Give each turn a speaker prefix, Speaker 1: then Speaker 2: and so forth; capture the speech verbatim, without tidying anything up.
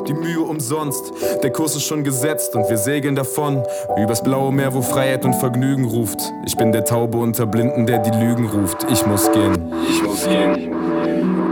Speaker 1: die Mühe umsonst. Der Kurs ist schon gesetzt und wir segeln davon. Übers blaue Meer, wo Freiheit und Vergnügen ruft. Ich bin der Taube unter Blinden, der die Lügen ruft. Ich muss gehen.
Speaker 2: Ich muss gehen.